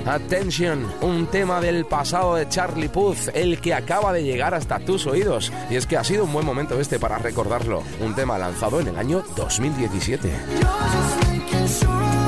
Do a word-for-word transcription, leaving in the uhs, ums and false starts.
Attention, un tema del pasado de Charlie Puth, el que acaba de llegar hasta tus oídos. Y es que ha sido un buen momento este para recordarlo. Un tema lanzado en el año dos mil diecisiete.